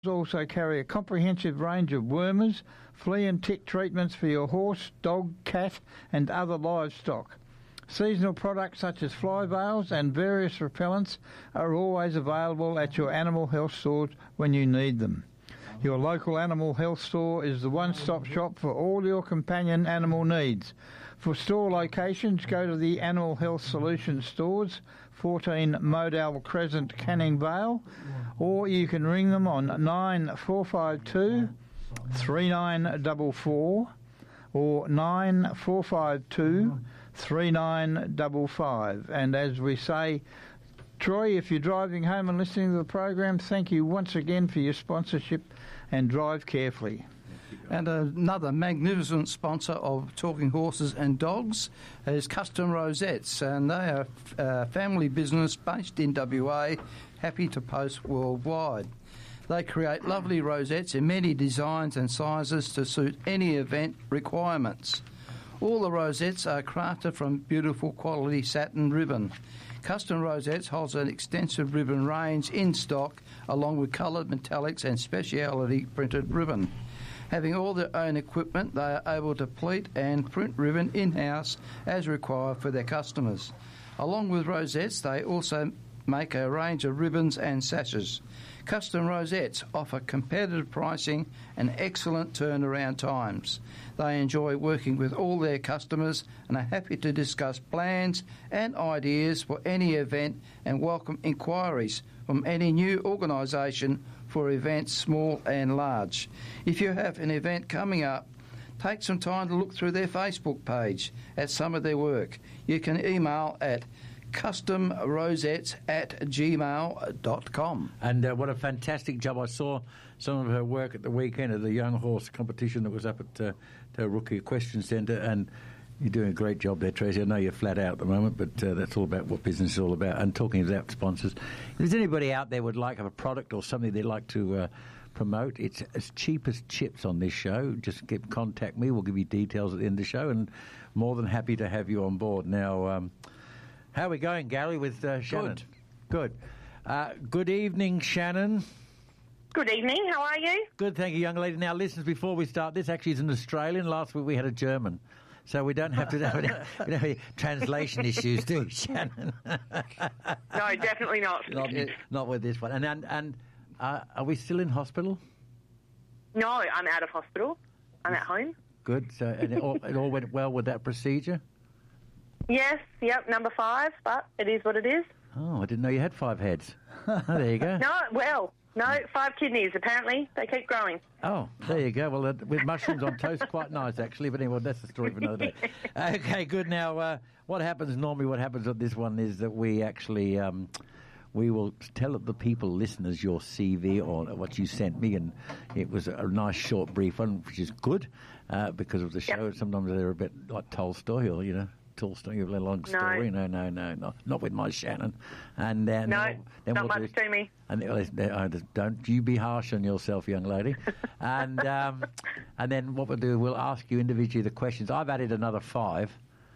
also carry a comprehensive range of wormers, flea and tick treatments for your horse, dog, cat and other livestock. Seasonal products such as fly veils and various repellents are always available at your animal health stores when you need them. Your local animal health store is the one-stop shop for all your companion animal needs. For store locations, go to the Animal Health Solutions stores, 14 Modal Crescent, Canning Vale, or you can ring them on 9452 3944 or 9452 3955. And as we say, Troy, if you're driving home and listening to the program, thank you once again for your sponsorship and drive carefully. And another magnificent sponsor of Talking Horses and Dogs is Custom Rosettes, and they are a family business based in WA, happy to post worldwide. They create lovely rosettes in many designs and sizes to suit any event requirements. All the rosettes are crafted from beautiful quality satin ribbon. Custom Rosettes holds an extensive ribbon range in stock, along with coloured metallics and speciality printed ribbon. Having all their own equipment, they are able to pleat and print ribbon in-house as required for their customers. Along with rosettes, they also make a range of ribbons and sashes. Custom Rosettes offer competitive pricing and excellent turnaround times. They enjoy working with all their customers and are happy to discuss plans and ideas for any event and welcome inquiries from any new organisation for events small and large. If you have an event coming up, take some time to look through their Facebook page at some of their work. You can email at customrosettes@gmail.com. And what a fantastic job. I saw some of her work at the weekend at the Young Horse competition that was up at the Rookie Equestrian Centre, and you're doing a great job there, Tracy. I know you're flat out at the moment, but that's all about what business is all about. And talking about sponsors, if there's anybody out there would like a product or something they'd like to promote, it's as cheap as chips on this show. Just contact me. We'll give you details at the end of the show, and more than happy to have you on board. Now, how are we going, Gary, with Shannon? Good. Good evening, Shannon. Good evening. How are you? Good, thank you, young lady. Now, listen, before we start, this actually is an Australian. Last week we had a German. So we don't have to have any translation issues, do we, Shannon? No, definitely not. Not with this one. And are we still in hospital? No, I'm out of hospital. I'm at home. Good. So and it all went well with that procedure? Yes, yep, number 5, but it is what it is. Oh, I didn't know you had 5 heads. Oh, there you go. No, 5 kidneys, apparently. They keep growing. Oh, there you go. Well, with mushrooms on toast, quite nice, actually. But anyway, that's the story for another day. Okay, good. Now, what happens at this one is that we actually... we will tell the people, listeners, your CV or what you sent me, and it was a nice short brief one, which is good because of the show. Yep. Sometimes they're a bit like Tolstoy or, Tolstoy, you have a long story. No, not with my Shannon. And then not much to me. And don't you be harsh on yourself, young lady. And then what we'll do, we'll ask you individually the questions. I've added another 5.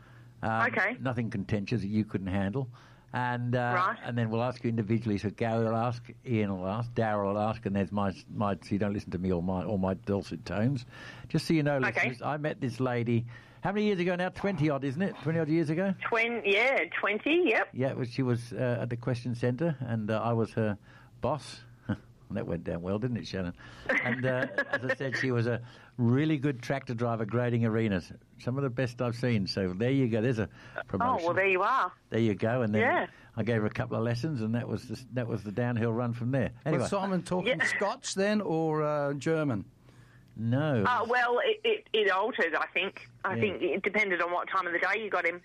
Okay. Nothing contentious that you couldn't handle. And right. And then we'll ask you individually. So Gary will ask, Ian will ask, Darryl will ask, and there's my. So you don't listen to me or my dulcet tones. Just so you know, listeners, I met this lady. How many years ago now? 20 odd, isn't it? 20 odd years ago. 20. Yep. Yeah, she was at the Question Centre, and I was her boss. That went down well, didn't it, Shannon? And as I said, she was a really good tractor driver grading arenas. Some of the best I've seen. So there you go. There's a promotion. Oh, well, there you are. There you go. And then I gave her a couple of lessons, and that was the downhill run from there. Anyway. Was Simon talking Scots then or German? No. Well, it altered, I think. I think it depended on what time of the day you got him.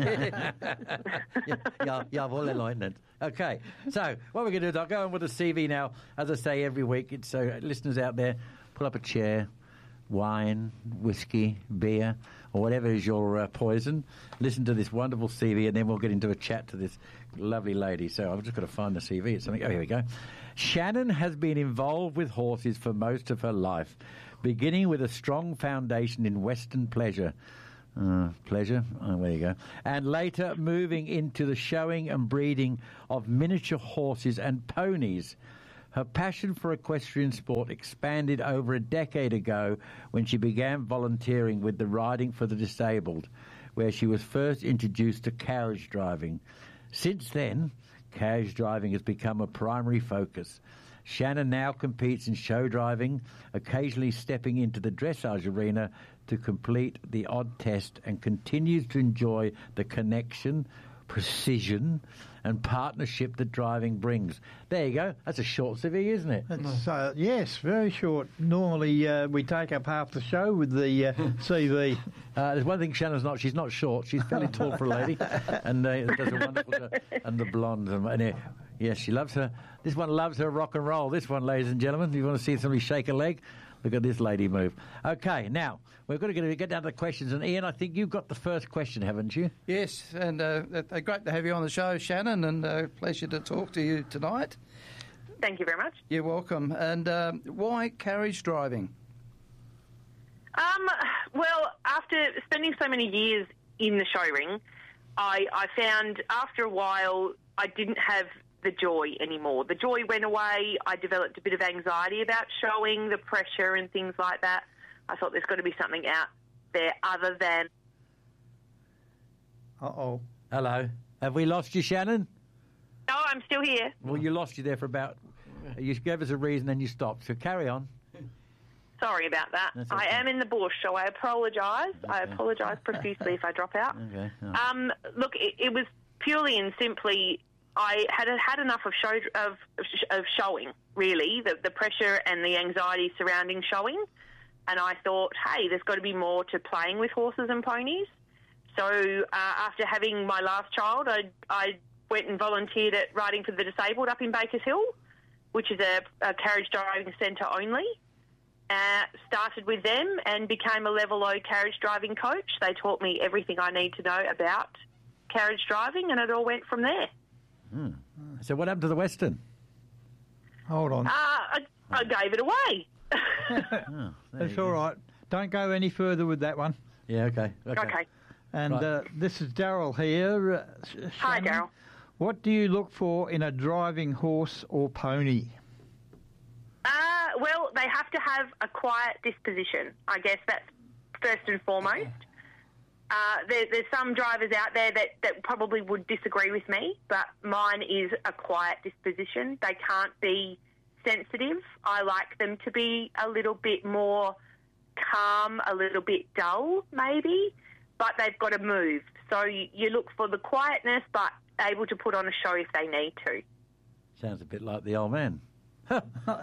Okay, so what we're going to do is I'll go on with the CV now. As I say every week, it's so listeners out there, pull up a chair, wine, whiskey, beer, or whatever is your poison. Listen to this wonderful CV, and then we'll get into a chat to this lovely lady. So I've just got to find the CV. It's something. Oh, here we go. Shannon has been involved with horses for most of her life, beginning with a strong foundation in Western pleasure. Pleasure? Oh, there you go. And later moving into the showing and breeding of miniature horses and ponies. Her passion for equestrian sport expanded over a decade ago when she began volunteering with the Riding for the Disabled, where she was first introduced to carriage driving. Since then, carriage driving has become a primary focus. Shannon now competes in show driving, occasionally stepping into the dressage arena to complete the odd test, and continues to enjoy the connection, precision and partnership that driving brings. There you go. That's a short CV, isn't it? It's, yes, very short. Normally we take up half the show with the CV. There's one thing Shannon's not. She's not short. She's fairly tall for a lady, and does a wonderful job. And the blonde. Yes, she loves her. This one loves her rock and roll. This one, ladies and gentlemen. If you want to see somebody shake a leg, look at this lady move. Okay, now we're going to get down to the questions. And Ian, I think you've got the first question, haven't you? Yes, and great to have you on the show, Shannon, and pleasure to talk to you tonight. Thank you very much. You're welcome. And why carriage driving? Well, after spending so many years in the show ring, I found after a while I didn't have the joy anymore. The joy went away. I developed a bit of anxiety about showing, the pressure and things like that. I thought there's got to be something out there other than... Uh-oh. Hello. Have we lost you, Shannon? No, I'm still here. Well, you lost you there for about... You gave us a reason and you stopped, so carry on. Sorry about that. That's okay. I am in the bush, so I apologise. Okay. I apologise profusely if I drop out. Okay. Oh. Look, it was purely and simply... I had enough of showing, really, the pressure and the anxiety surrounding showing. And I thought, hey, there's got to be more to playing with horses and ponies. So after having my last child, I went and volunteered at Riding for the Disabled up in Bakers Hill, which is a carriage driving centre only. Started with them and became a Level O carriage driving coach. They taught me everything I need to know about carriage driving, and it all went from there. Hmm. So what happened to the Western? Hold on. I gave it away. That's all right. Don't go any further with that one. Yeah, okay. Okay. And Right. This is Daryl here. Hi, Shannon, Daryl. what do you look for in a driving horse or pony? Well, they have to have a quiet disposition. I guess that's first and foremost. There's some drivers out there that probably would disagree with me, but mine is a quiet disposition. They can't be sensitive. I like them to be a little bit more calm, a little bit dull, maybe, but they've got to move. So you look for the quietness, but able to put on a show if they need to. Sounds a bit like the old man. If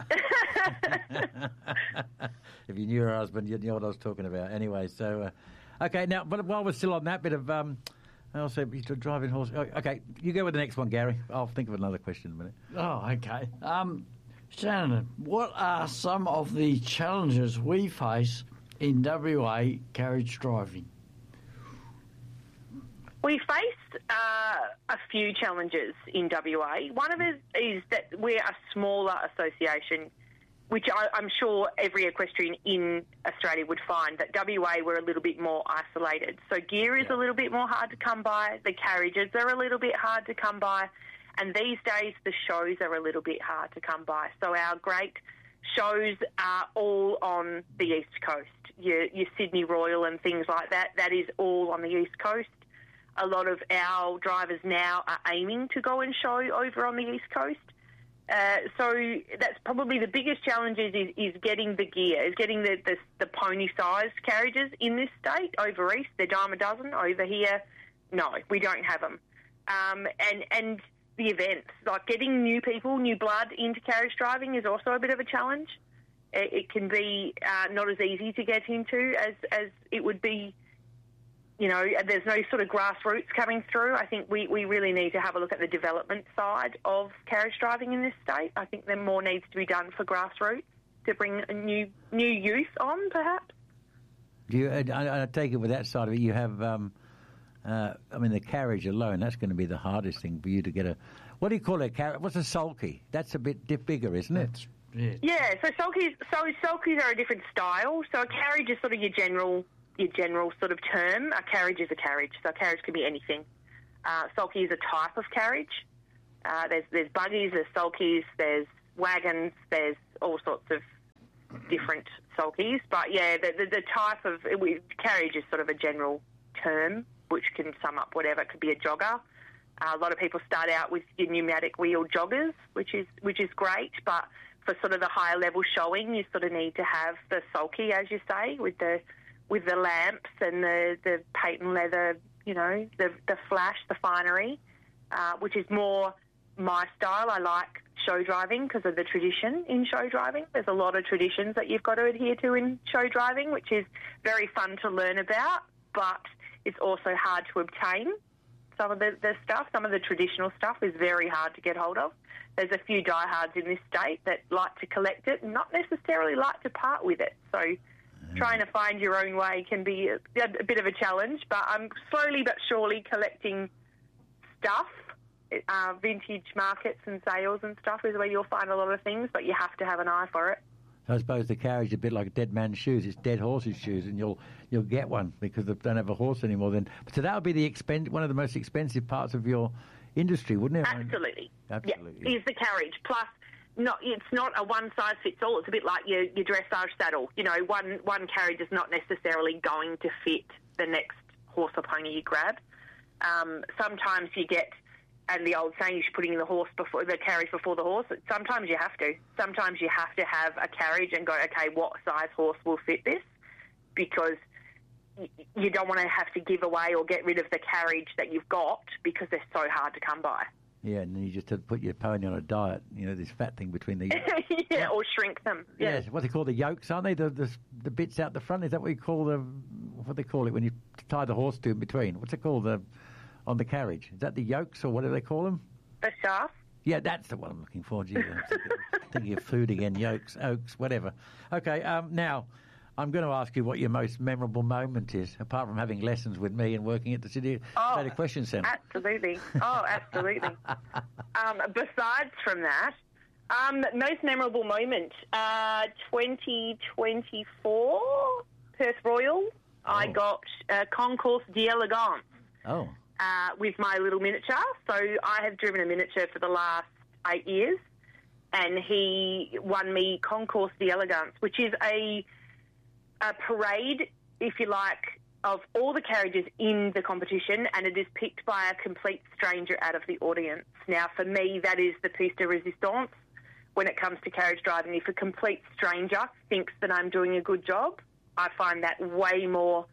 you knew her husband, you'd know what I was talking about. Anyway, so... okay, now, but while we're still on that bit of, I also driving horse. Okay, you go with the next one, Gary. I'll think of another question in a minute. Oh, okay. Shannon, what are some of the challenges we face in WA carriage driving? We face a few challenges in WA. One of it is that we're a smaller association, which I'm sure every equestrian in Australia would find, that WA we're a little bit more isolated. So gear is a little bit more hard to come by, the carriages are a little bit hard to come by, and these days the shows are a little bit hard to come by. So our great shows are all on the East Coast. Your Sydney Royal and things like that, that is all on the East Coast. A lot of our drivers now are aiming to go and show over on the East Coast. So that's probably the biggest challenge is getting the gear, is getting the pony-sized carriages in this state. Over east, they're dime a dozen. Over here, no, we don't have them. And the events, like getting new people, new blood into carriage driving is also a bit of a challenge. It can be not as easy to get into as it would be. You know, there's no sort of grassroots coming through. I think we really need to have a look at the development side of carriage driving in this state. I think there more needs to be done for grassroots to bring a new youth on, perhaps. Do you? I take it with that side of it, you have. I mean, the carriage alone, that's going to be the hardest thing for you to get a. What do you call it? What's a sulky? That's a bit bigger, isn't it? Yeah. So sulkies are a different style. So a carriage is sort of your general sort of term. A carriage is a carriage, so a carriage can be anything. Sulky is a type of carriage. There's buggies, there's sulkies, there's wagons, there's all sorts of different sulkies. But, yeah, the type of carriage is sort of a general term which can sum up whatever. It could be a jogger. A lot of people start out with your pneumatic wheel joggers, which is great, but for sort of the higher level showing, you sort of need to have the sulky, as you say, with the lamps and the patent leather, the flash, the finery, which is more my style. I like show driving because of the tradition in show driving. There's a lot of traditions that you've got to adhere to in show driving, which is very fun to learn about, but it's also hard to obtain. Some of the stuff, some of the traditional stuff is very hard to get hold of. There's a few diehards in this state that like to collect it and not necessarily like to part with it. So trying to find your own way can be a bit of a challenge, but I'm slowly but surely collecting stuff. Vintage markets and sales and stuff is where you'll find a lot of things, but you have to have an eye for it. I suppose the carriage is a bit like a dead man's shoes. It's dead horse's shoes, and you'll get one because they don't have a horse anymore. Then, so that would be one of the most expensive parts of your industry, wouldn't it? Absolutely. Absolutely. Yeah. Is the carriage. Plus, it's not a one-size-fits-all. It's a bit like your dressage saddle. One carriage is not necessarily going to fit the next horse or pony you grab. Sometimes you get, and the old saying, you should putting the carriage before the horse. Sometimes you have to. Sometimes you have to have a carriage and go, okay, what size horse will fit this? Because you don't want to have to give away or get rid of the carriage that you've got because they're so hard to come by. Yeah, and then you just have to put your pony on a diet, this fat thing between the... Yeah, or shrink them. Yeah. Yes, what they call the yokes, aren't they? The bits out the front, is that what you call what they call it when you tie the horse to in between? What's it called on the carriage? Is that the yokes or whatever they call them? The shaft? Yeah, that's the one I'm looking for. Gee, I'm thinking of food again, yokes, oaks, whatever. Okay, now... I'm going to ask you what your most memorable moment is, apart from having lessons with me and working at the City State Question Centre. Absolutely. Oh, absolutely. Besides from that, most memorable moment, 2024 Perth Royal. Oh. I got Concours d'Elegance with my little miniature. So I have driven a miniature for the last 8 years, and he won me Concours d'Elegance, which is a parade, if you like, of all the carriages in the competition, and it is picked by a complete stranger out of the audience. Now, for me, that is the piece de resistance when it comes to carriage driving. If a complete stranger thinks that I'm doing a good job, I find that way more...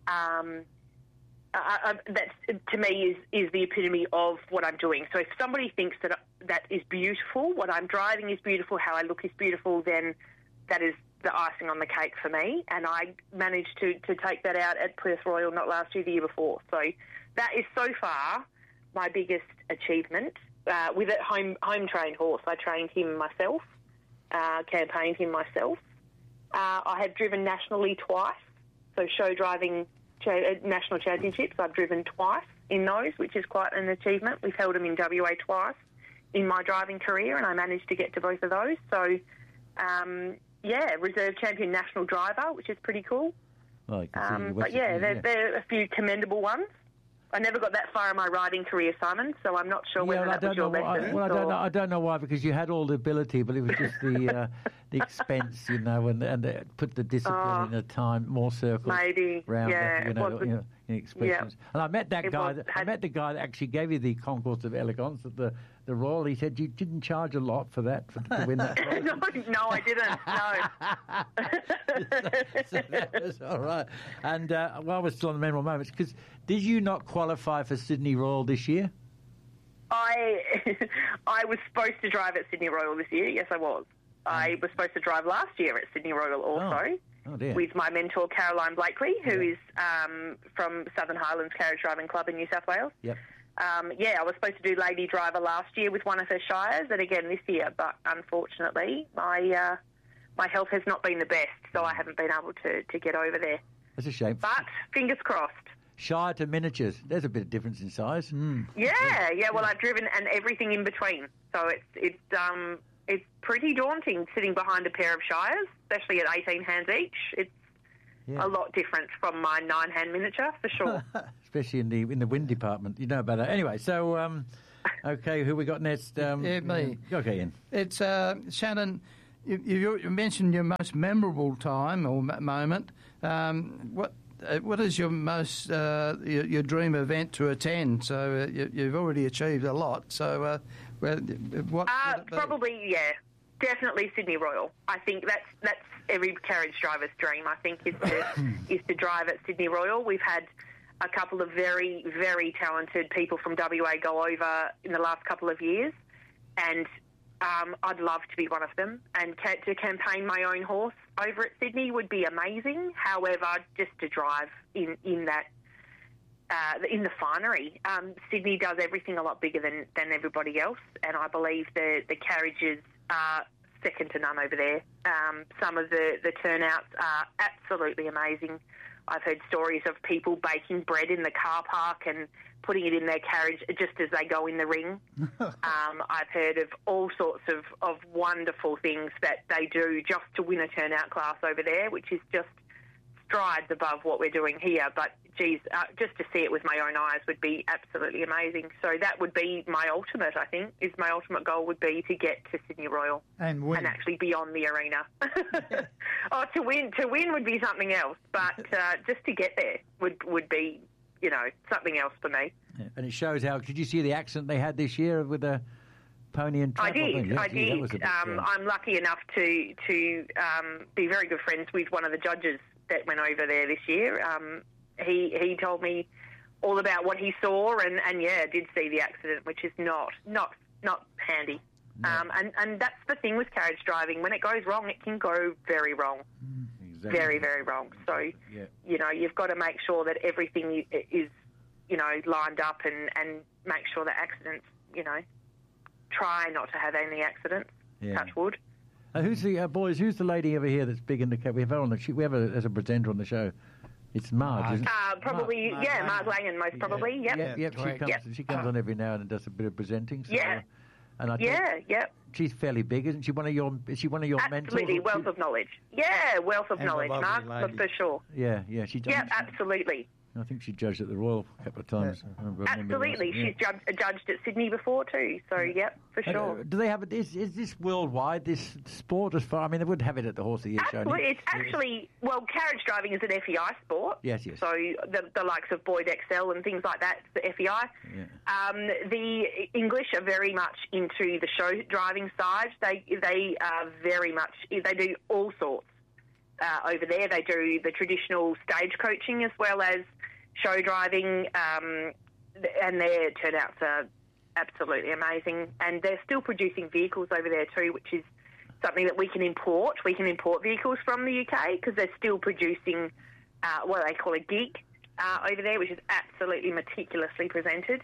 that, to me, is the epitome of what I'm doing. So if somebody thinks that is beautiful, what I'm driving is beautiful, how I look is beautiful, then that is the icing on the cake for me, and I managed to take that out at Perth Royal, not last year, the year before. So that is so far my biggest achievement. With a home-trained horse, I trained him myself, campaigned him myself. I have driven nationally twice, so show driving national championships. I've driven twice in those, which is quite an achievement. We've held them in WA twice in my driving career, and I managed to get to both of those. So, reserve champion national driver, which is pretty cool. Well, but there are a few commendable ones. I never got that far in my riding career, Simon, so I'm not sure whether that was your lesson. I don't know why, because you had all the ability, but it was just the expense, and put the discipline in a time, more circles maybe, round expressions. Yeah. And I met that guy. I met the guy that actually gave you the Concours of Elegance at the Royal. He said you didn't charge a lot for that to win that. No, I didn't. No. so that was all right. And while we're still on the memorable moments, because did you not qualify for Sydney Royal this year? I was supposed to drive at Sydney Royal this year. Yes, I was. I was supposed to drive last year at Sydney Royal also. Oh, dear. With my mentor Caroline Blakely, who is from Southern Highlands Carriage Driving Club in New South Wales. Yep. I was supposed to do Lady Driver last year with one of her shires, and again this year, but unfortunately my health has not been the best, so I haven't been able to get over there. That's a shame. But fingers crossed. Shire to miniatures, there's a bit of difference in size. Well, I've driven and everything in between, so it's pretty daunting sitting behind a pair of shires, especially at 18 hands each. It's a lot different from my 9-hand miniature, for sure. Especially in the wind department. You know about that. Anyway, so Okay, who we got next? Me. Okay, Ian. It's Shannon. You mentioned your most memorable time or moment. What is your most your dream event to attend? So you've already achieved a lot. So what? Would it be? Probably, definitely Sydney Royal. I think that's every carriage driver's dream. I think is to drive at Sydney Royal. We've had a couple of very, very talented people from WA go over in the last couple of years, and I'd love to be one of them. And to campaign my own horse over at Sydney would be amazing. However, just to drive in that in the finery, Sydney does everything a lot bigger than everybody else, and I believe the carriages are second to none over there. Some of the turnouts are absolutely amazing. I've heard stories of people baking bread in the car park and putting it in their carriage just as they go in the ring. I've heard of all sorts of wonderful things that they do just to win a turnout class over there, which is just strides above what we're doing here. But, geez, just to see it with my own eyes would be absolutely amazing. So that would be my ultimate, I think, my ultimate goal would be to get to Sydney Royal and win. And actually be on the arena. To win would be something else, but just to get there would be, something else for me. Yeah. And it shows how. Did you see the accident they had this year with the pony and trap? I did. Yes, I did. I'm lucky enough to be very good friends with one of the judges that went over there this year. He told me all about what he saw, and did see the accident, which is not handy. No. And that's the thing with carriage driving. When it goes wrong, it can go very wrong. Exactly. Very, very wrong. So, you've got to make sure that everything is, lined up and make sure that accidents, try not to have any accidents. Yeah. Touch wood. Who's the boys? Who's the lady over here that's big in the? We have her on the. We have her as a presenter on the show. It's Marge, isn't it? Probably, Marg Langan, most probably. Yep. Yep. She comes on every now and then, does a bit of presenting. So, yeah. And she's fairly big, isn't she? Is she one of your mentors? Absolutely, wealth of knowledge. Yeah, wealth of knowledge, Mark, for sure. Yeah, she does. Yeah, absolutely. I think she judged at the Royal a couple of times. Yeah. Absolutely. She's judged at Sydney before too, so for sure. Do they have it? Is this worldwide, this sport, as far? I mean, they would have it at the Horse of the Year show. Absolutely. It's actually, carriage driving is an FEI sport. Yes. So the likes of Boyd XL and things like that, it's the FEI. Yeah. The English are very much into the show driving side. They are very much, they do all sorts. Over there, they do the traditional stage coaching as well as show driving, and their turnouts are absolutely amazing. And they're still producing vehicles over there too, which is something that we can import. We can import vehicles from the UK because they're still producing what they call a gig over there, which is absolutely meticulously presented.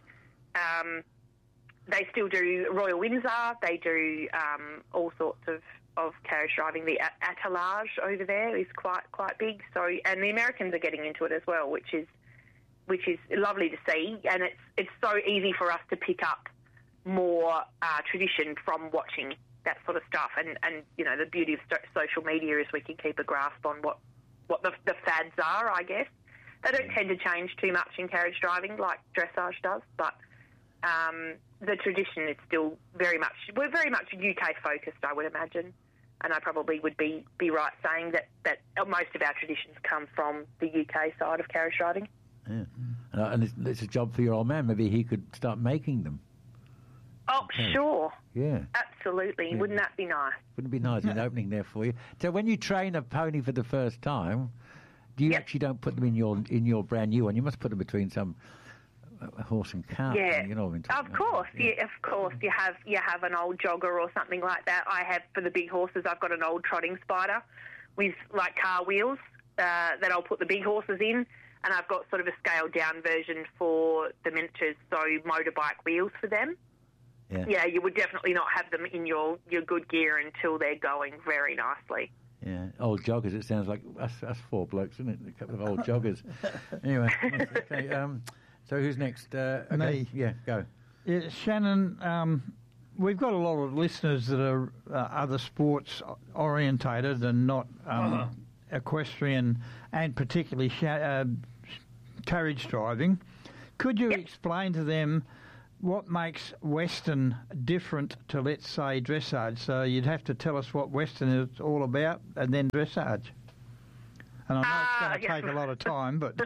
They still do Royal Windsor. They do all sorts of carriage driving. The attelage over there is quite big. So, and the Americans are getting into it as well, which is lovely to see. And it's so easy for us to pick up more tradition from watching that sort of stuff. And the beauty of social media is we can keep a grasp on what the fads are, I guess. They don't tend to change too much in carriage driving like dressage does, but the tradition is still we're very much UK focused, I would imagine. And I probably would be right saying that most of our traditions come from the UK side of carriage driving. Yeah. And it's a job for your old man. Maybe he could start making them. Oh, sure. Yeah. Absolutely. Yeah. Wouldn't that be nice? Wouldn't it be nice an opening there for you? So when you train a pony for the first time, do you actually don't put them in your brand new one? You must put them between some horse and cart. Yeah, of course. Yeah, of course. You have an old jogger or something like that. I have for the big horses. I've got an old trotting spider with like car wheels that I'll put the big horses in, and I've got sort of a scaled down version for the miniatures, so motorbike wheels for them. Yeah, you would definitely not have them in your good gear until they're going very nicely. Yeah, old joggers. It sounds like us four blokes, isn't it? A couple of old joggers. Anyway, okay. So who's next? Okay. Me. Yeah, go. Yeah, Shannon, we've got a lot of listeners that are other sports orientated and not equestrian and particularly carriage driving. Could you explain to them what makes Western different to, let's say, dressage? So you'd have to tell us what Western is all about and then dressage. And I know it's going to take a lot of time, but...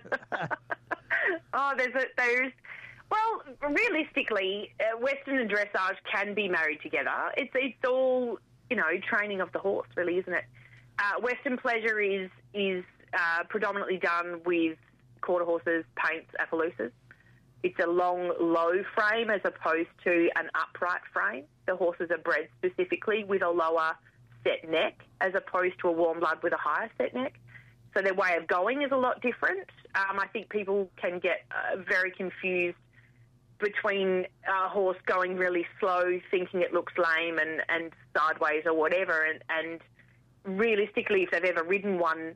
Well, realistically, Western and dressage can be married together. It's all, training of the horse, really, isn't it? Western pleasure is predominantly done with quarter horses, paints, Appaloosas. It's a long, low frame as opposed to an upright frame. The horses are bred specifically with a lower set neck as opposed to a warm blood with a higher set neck. So their way of going is a lot different. I think people can get very confused between a horse going really slow, thinking it looks lame and sideways or whatever. And realistically, if they've ever ridden one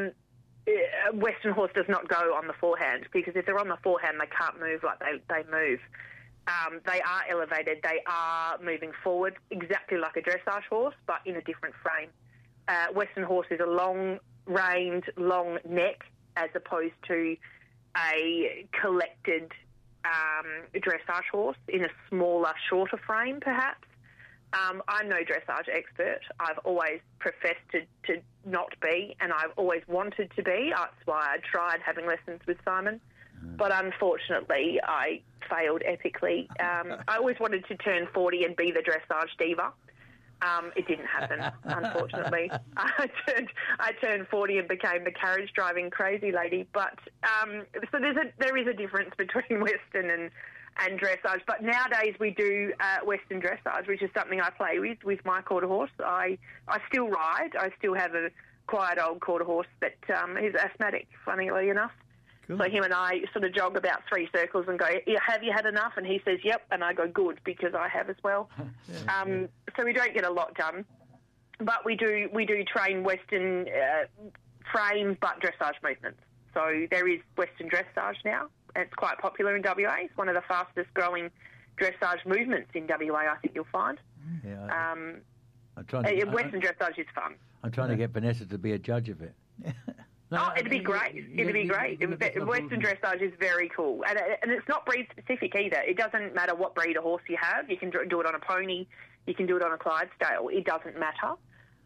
Western horse does not go on the forehand, because if they're on the forehand, they can't move like they move. They are elevated. They are moving forward exactly like a dressage horse, but in a different frame. Western horse is a long-reined, long neck as opposed to a collected dressage horse in a smaller, shorter frame, perhaps. I'm no dressage expert. I've always professed to not be, and I've always wanted to be. That's why I tried having lessons with Simon. But unfortunately, I failed epically. I always wanted to turn 40 and be the dressage diva. It didn't happen, unfortunately. I turned 40 and became the carriage driving crazy lady. But so there is a difference between Western and dressage. But nowadays we do Western dressage, which is something I play with my quarter horse. I still ride. I still have a quiet old quarter horse that is asthmatic, funnily enough. Cool. So him and I sort of jog about 3 circles and go, have you had enough? And he says, yep. And I go, good, because I have as well. So we don't get a lot done. But we do train Western frame but dressage movements. So there is Western dressage now. It's quite popular in WA. It's one of the fastest growing dressage movements in WA, I think you'll find. Yeah, Western dressage is fun. I'm trying to get Vanessa to be a judge of it. No, it'd be great. It'd be great. Western dressage is very cool. And it's not breed specific either. It doesn't matter what breed of horse you have. You can do it on a pony. You can do it on a Clydesdale. It doesn't matter.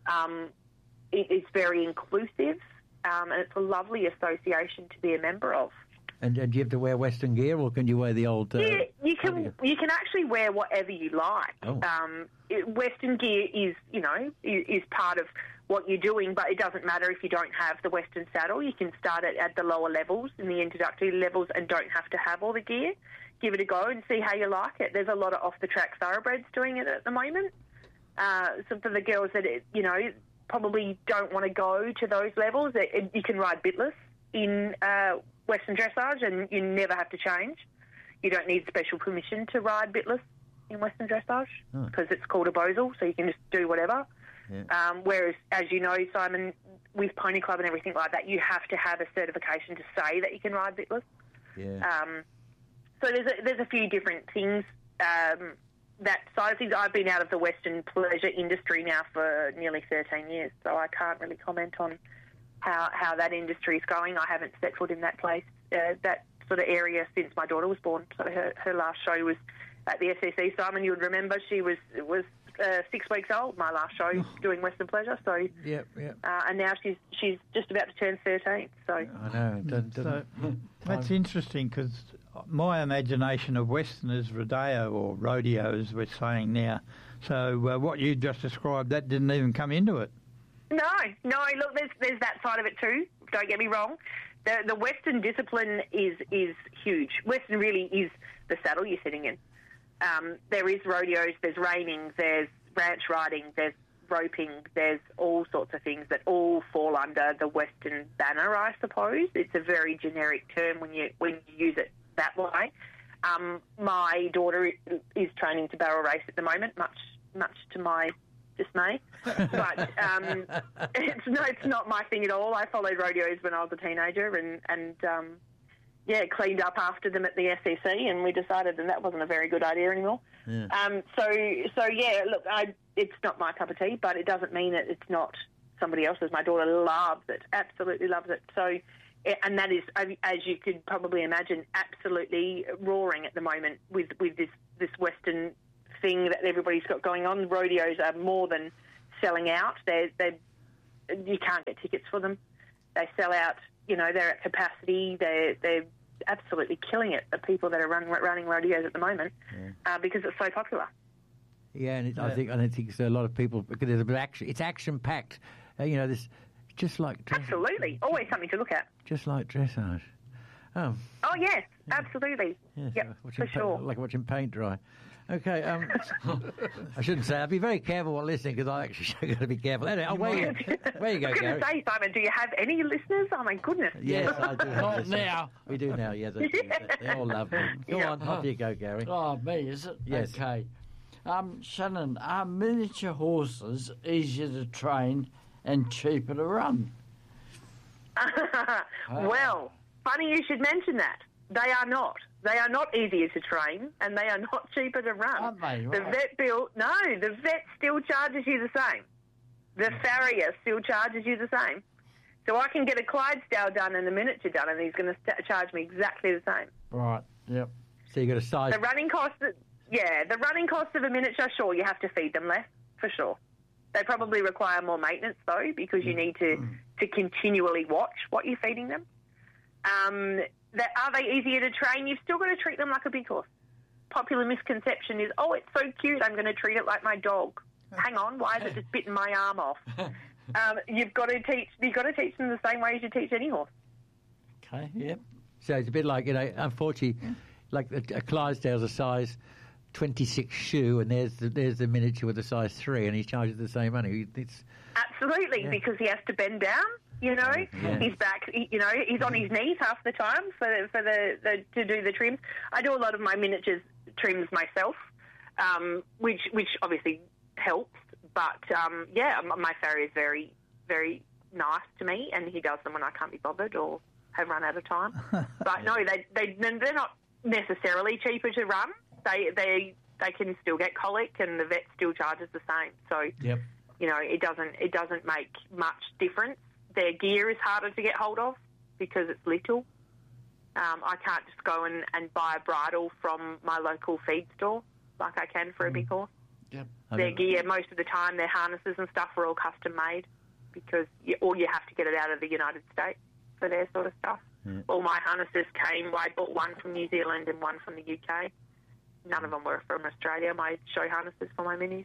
It's very inclusive, and it's a lovely association to be a member of. And do you have to wear Western gear, or can you wear the old... Yeah, you can actually wear whatever you like. Oh. Western gear is part of what you're doing, but it doesn't matter if you don't have the Western saddle. You can start it at the lower levels, in the introductory levels, and don't have to have all the gear. Give it a go and see how you like it. There's a lot of off-the-track thoroughbreds doing it at the moment. So for the girls that, probably don't want to go to those levels, you can ride bitless in Western dressage, and you never have to change. You don't need special permission to ride bitless in Western dressage because it's called a bosal, so you can just do whatever. Yeah. Whereas, as you know, Simon, with Pony Club and everything like that, you have to have a certification to say that you can ride bitless. Yeah. So there's a few different things. That side of things, I've been out of the Western pleasure industry now for nearly 13 years, so I can't really comment on how that industry is going. I haven't set foot in that place, that sort of area, since my daughter was born. So her last show was at the SEC. Simon, you would remember, she was 6 weeks old, my last show, doing Western pleasure. So yep. And now she's just about to turn 13. So I know. That's interesting, because my imagination of Western is rodeo, or rodeo as we're saying now. So what you just described, that didn't even come into it. No. Look, there's that side of it too. Don't get me wrong. The Western discipline is huge. Western really is the saddle you're sitting in. There is rodeos, there's reining, there's ranch riding, there's roping, there's all sorts of things that all fall under the Western banner, I suppose. It's a very generic term when you use it that way. My daughter is training to barrel race at the moment, much to my dismay. But it's not my thing at all. I followed rodeos when I was a teenager and cleaned up after them at the SEC, and we decided that wasn't a very good idea anymore. Yeah. Look, it's not my cup of tea, but it doesn't mean that it's not somebody else's. My daughter loves it, absolutely loves it. So And that is, as you could probably imagine, absolutely roaring at the moment with this Western thing that everybody's got going on. Rodeos are more than selling out. You can't get tickets for them. They sell out. They're at capacity. They're absolutely killing it. The people that are running rodeos at the moment because it's so popular. Yeah, and I think so. A lot of people, because there's a bit of action. It's action packed. This just like absolutely always something to look at. Just like dressage. Oh yes, absolutely. Yes, yep, for sure. Like watching paint dry. Okay, I shouldn't say. I'll be very careful while listening because I actually got to be careful. Anyway, where you go, I was going to say, Simon, do you have any listeners? Oh my goodness. Yes, I do. Not now. We do now. Yeah, they all love me. Go on, off you go, Gary. Oh, me, is it? Yes. Okay. Shannon, are miniature horses easier to train and cheaper to run? Well, funny you should mention that. They are not. They are not easier to train, and they are not cheaper to run. Aren't they? Right. The vet still charges you the same. The farrier still charges you the same. So I can get a Clydesdale done and a miniature done, and he's going to charge me exactly the same. Right. Yep. So you got a size. The running cost of a miniature, sure, you have to feed them less, for sure. They probably require more maintenance, though, because you need to continually watch what you're feeding them. Are they easier to train? You've still got to treat them like a big horse. Popular misconception is, oh, it's so cute, I'm going to treat it like my dog. Hang on, why is it just bitten my arm off? You've got to teach them the same way as you teach any horse. Okay, yep. So it's a bit like, unfortunately, like a Clydesdale's a size 26 shoe, and there's the miniature with a size 3, and he charges the same money. Absolutely, because he has to bend down. His back. He's on his knees half the time to do the trims. I do a lot of my miniatures trims myself, which obviously helps. But my farrier is very, very nice to me, and he does them when I can't be bothered or have run out of time. But no, they're not necessarily cheaper to run. They can still get colic, and the vet still charges the same. So it doesn't make much difference. Their gear is harder to get hold of because it's little. I can't just go and buy a bridle from my local feed store like I can for a big horse. Yep. Their gear, most of the time, their harnesses and stuff are all custom made because you have to get it out of the United States for their sort of stuff. Yeah. All my harnesses I bought one from New Zealand and one from the UK. None of them were from Australia, my show harnesses for my minis.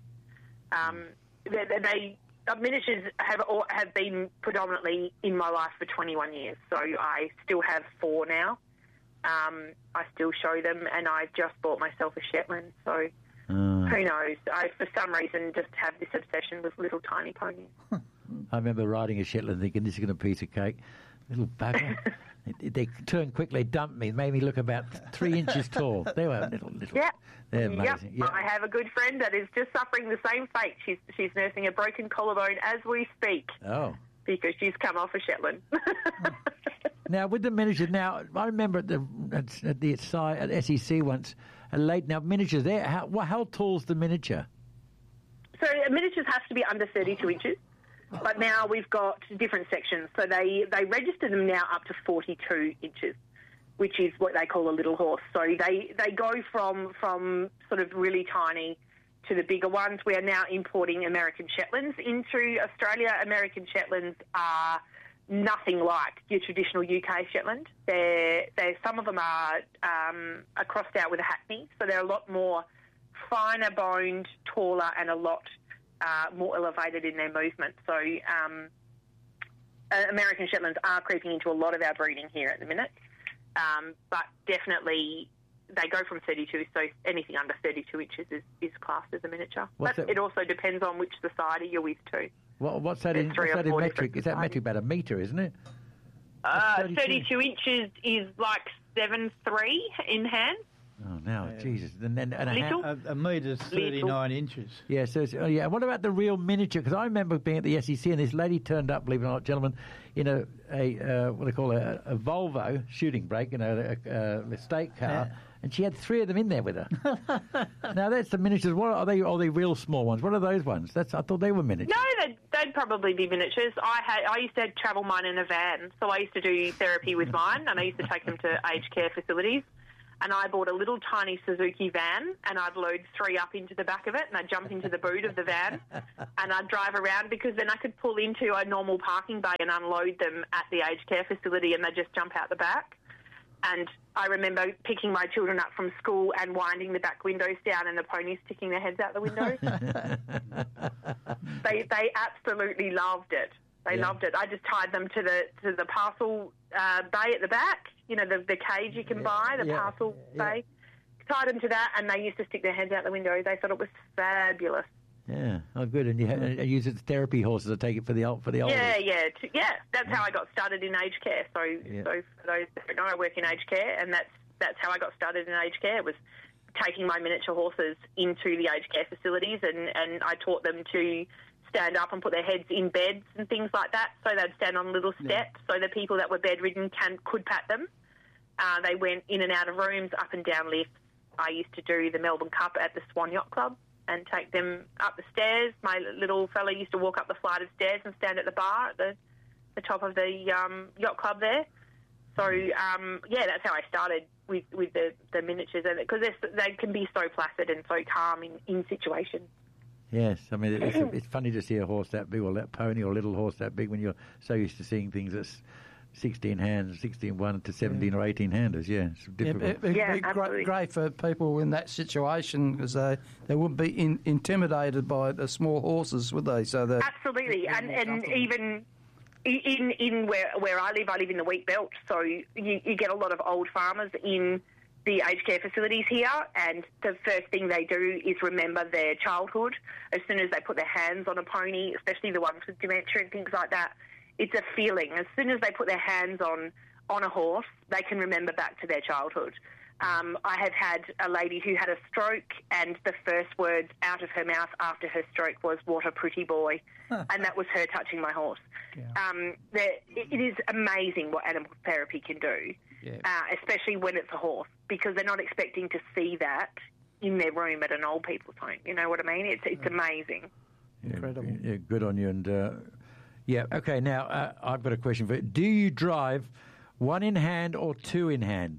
Miniatures have been predominantly in my life for 21 years, so I still have 4 now. I still show them, and I just bought myself a Shetland, so who knows? I, for some reason, just have this obsession with little tiny ponies. I remember riding a Shetland thinking, this is going to be a piece of cake. Little bugger. They turned quickly, dumped me, made me look about 3 inches tall. They were little. Yeah. They're amazing. Yep. I have a good friend that is just suffering the same fate. She's nursing a broken collarbone as we speak. Oh. Because she's come off a Shetland. Now, with the miniatures, I remember at SEC once, now miniatures there, how tall's the miniature? So miniatures have to be under 32 inches. But now we've got different sections. So they register them now up to 42 inches, which is what they call a little horse. So they go from sort of really tiny to the bigger ones. We are now importing American Shetlands into Australia. American Shetlands are nothing like your traditional UK Shetland. Some of them are crossed out with a hackney, so they're a lot more finer boned, taller, and a lot more elevated in their movement. So American Shetlands are creeping into a lot of our breeding here at the minute. But definitely they go from 32, so anything under 32 inches is classed as a miniature. But it also depends on which society you're with too. What's that in metric? Is that metric about a metre, isn't it? 32 inches is like 7'3" in hand. Oh, no, Jesus. And a metre 39 inches. Yeah, so what about the real miniature? Because I remember being at the SEC and this lady turned up, believe it or not, gentlemen, in a what they call a Volvo shooting brake, a state car, and she had 3 of them in there with her. Now, that's the miniatures. What are they? Are they real small ones? What are those ones? I thought they were miniatures. No, they'd probably be miniatures. I used to travel mine in a van, so I used to do therapy with mine, and I used to take them to aged care facilities. And I bought a little tiny Suzuki van, and I'd load 3 up into the back of it, and I'd jump into the boot of the van, and I'd drive around, because then I could pull into a normal parking bay and unload them at the aged care facility, and they'd just jump out the back. And I remember picking my children up from school and winding the back windows down, and the ponies sticking their heads out the windows. They absolutely loved it. They loved it. I just tied them to the parcel bay at the back. You know, the cage you can buy, the parcel bay. Tied them to that, and they used to stick their heads out the window. They thought it was fabulous. Yeah, oh, good. And you use it as therapy horses to take it for the older. Yeah. That's how I got started in aged care. So for those that don't know, I work in aged care, and that's how I got started in aged care, was taking my miniature horses into the aged care facilities, and I taught them to stand up and put their heads in beds and things like that, so they'd stand on little steps, so the people that were bedridden could pat them. They went in and out of rooms, up and down lifts. I used to do the Melbourne Cup at the Swan Yacht Club and take them up the stairs. My little fella used to walk up the flight of stairs and stand at the bar at the top of the yacht club there. So, that's how I started with the miniatures, because they can be so placid and so calm in situations. Yes, I mean, it's funny to see a horse that big, or that pony, or a little horse that big, when you're so used to seeing things that's 16 hands, 16-1 to 17 or 18 handers. Yeah, it's difficult. It'd be great for people in that situation, because they wouldn't be intimidated by the small horses, would they? So absolutely, and even in where I live in the wheat belt, so you get a lot of old farmers in the aged care facilities here, and the first thing they do is remember their childhood. As soon as they put their hands on a pony, especially the ones with dementia and things like that, it's a feeling. As soon as they put their hands on a horse, they can remember back to their childhood. I have had a lady who had a stroke, and the first words out of her mouth after her stroke was, "What a pretty boy," and that was her touching my horse. Yeah. It is amazing what animal therapy can do, especially when it's a horse, because they're not expecting to see that in their room at an old people's home. You know what I mean? It's amazing. Incredible. Yeah, good on you. And okay. Now I've got a question for you. Do you drive 1 in hand or 2 in hand?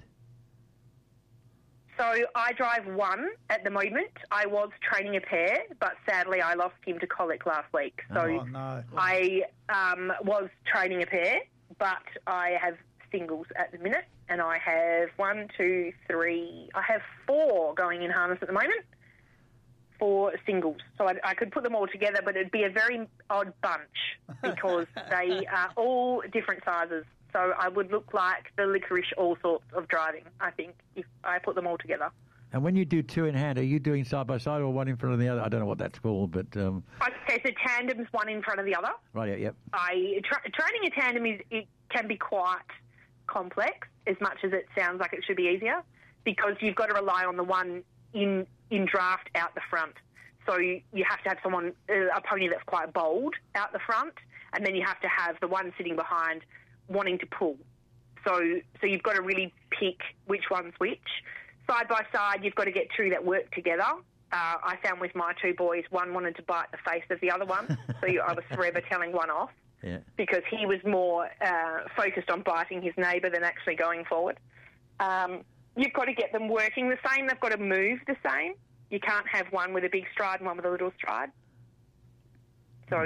So I drive 1 at the moment. I was training a pair, but sadly I lost him to colic last week. So I was training a pair, but I have singles at the minute, and I have 1, 2, 3. I have 4 going in harness at the moment. 4 singles. So I could put them all together, but it'd be a very odd bunch, because they are all different sizes. So I would look like the licorice all sorts of driving, I think, if I put them all together. And when you do 2 in hand, are you doing side by side or 1 in front of the other? I don't know what that's called, but... Okay, so tandem's 1 in front of the other. Right, yep. Training a tandem it can be quite complex, as much as it sounds like it should be easier, because you've got to rely on the one in draft out the front. So you have to have someone, a pony that's quite bold out the front, and then you have to have the one sitting behind wanting to pull. So you've got to really pick which one's which. Side by side, you've got to get 2 that work together. I found with my 2 boys, one wanted to bite the face of the other one, so I was forever telling one off, because he was more focused on biting his neighbour than actually going forward. You've got to get them working the same. They've got to move the same. You can't have one with a big stride and one with a little stride. So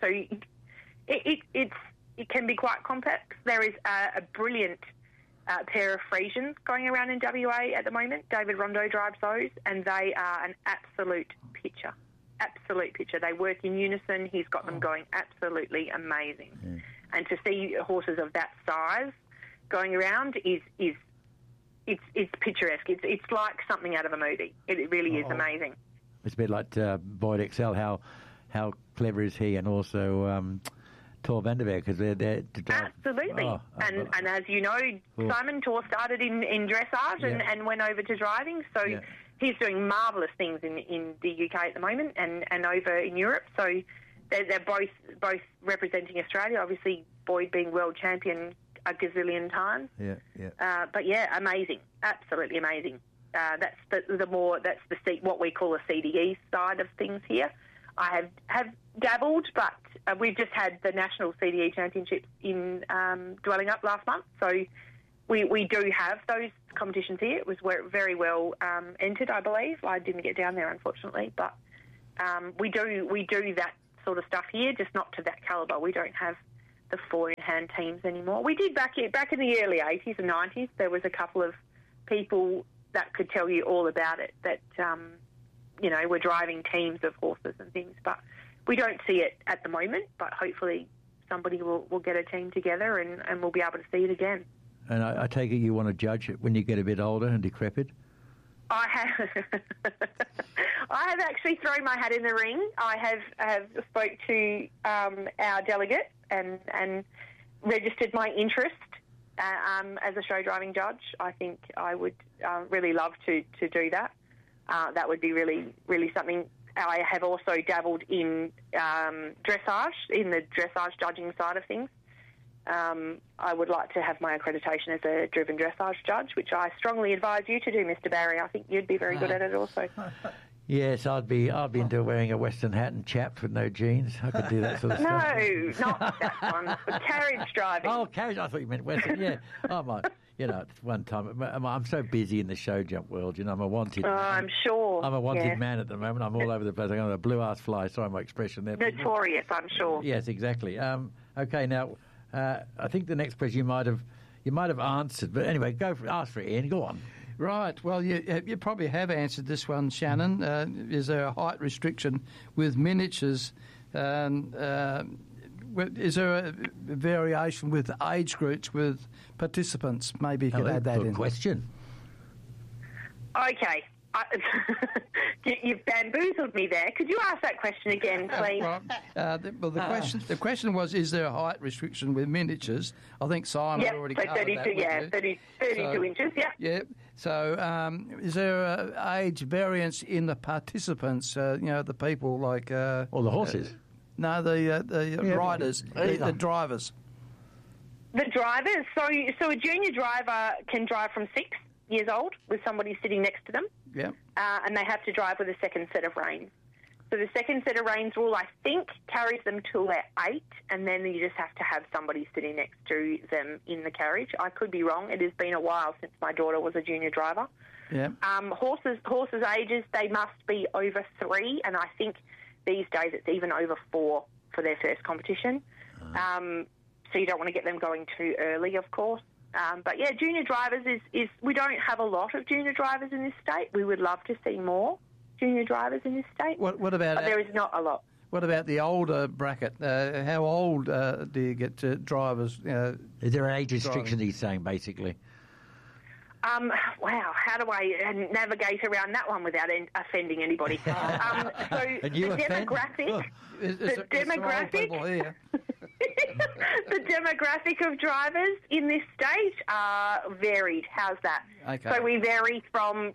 it can be quite complex. There is a brilliant pair of Friesians going around in WA at the moment. David Rondo drives those, and they are an absolute picture. Absolute picture. They work in unison. He's got them going absolutely amazing. Yeah. And to see horses of that size going around is picturesque. It's like something out of a movie. It really is amazing. It's a bit like Boyd Excel. How clever is he, and also Tor van der Berg, because they're absolutely. And as you know, Simon Tor started in dressage and went over to driving. So he's doing marvellous things in the UK at the moment and over in Europe. So they're both representing Australia. Obviously, Boyd being world champion a gazillion times. But amazing, absolutely amazing. That's what we call a CDE side of things here. I have dabbled, but we've just had the National CDE Championships in Dwelling Up last month, so we do have those competitions here. It was very well entered, I believe. I didn't get down there, unfortunately, but we do that sort of stuff here, just not to that calibre. We don't have the 4-in-hand teams anymore. We did back in the early 80s and 90s. There was a couple of people that could tell you all about it that were driving teams of horses and things, but we don't see it at the moment, but hopefully somebody will get a team together and we'll be able to see it again. And I take it you want to judge it when you get a bit older and decrepit? I have actually thrown my hat in the ring. I have spoke to our delegate and registered my interest as a show driving judge. I think I would really love to do that. That would be really, really something. I have also dabbled in dressage, in the dressage judging side of things. I would like to have my accreditation as a driven dressage judge, which I strongly advise you to do, Mr. Barry. I think you'd be very good at it also. Yes, I'd be into wearing a Western hat and chaps with no jeans. I could do that sort of stuff. No, not that one. For carriage driving. Oh, carriage! I thought you meant Western. Yeah. Oh my. One time I'm so busy in the show jump world. I'm a wanted. I'm sure. I'm a wanted man at the moment. I'm all over the place. I'm a blue ass fly. Sorry, my expression there. Notorious, I'm sure. Yes, exactly. Okay, now I think the next question you might have answered, but anyway, ask for it, Ian. Go on. Right. Well, you probably have answered this one, Shannon. Is there a height restriction with miniatures? Is there a variation with age groups with participants? Maybe you could add that in. Good question. Okay. You've bamboozled me there. Could you ask that question again, please? The question was, is there a height restriction with miniatures? I think Simon already covered 32, that. 32 inches, yeah. Yeah. So is there an age variance in the participants, the people like... or the horses? No, the riders, the drivers. The drivers. So a junior driver can drive from 6 years old with somebody sitting next to them. Yeah. And they have to drive with a second set of reins. So the second set of reins rule, I think, carries them till they're 8, and then you just have to have somebody sitting next to them in the carriage. I could be wrong. It has been a while since my daughter was a junior driver. Yeah. Horses' ages, they must be over 3, and I think these days it's even over 4 for their first competition. So you don't want to get them going too early, of course. But yeah, junior drivers is we don't have a lot of junior drivers in this state. We would love to see more junior drivers in this state. What about? But there is not a lot. What about the older bracket? How old do you get to drivers? Is there an age restriction? He's saying basically. Wow, how do I navigate around that one without offending anybody? So and you the demographic, the demographic of drivers in this state are varied. How's that? Okay. So we vary from